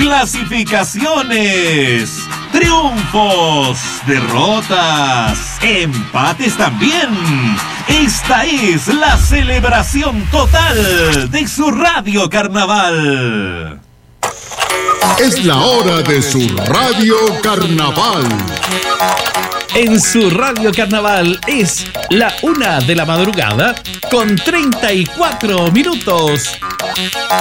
clasificaciones, triunfos, derrotas, empates también. Esta es la celebración total de su Radio Carnaval. Es la hora de su Radio Carnaval. En su Radio Carnaval es la 1 de la madrugada con 34 minutos.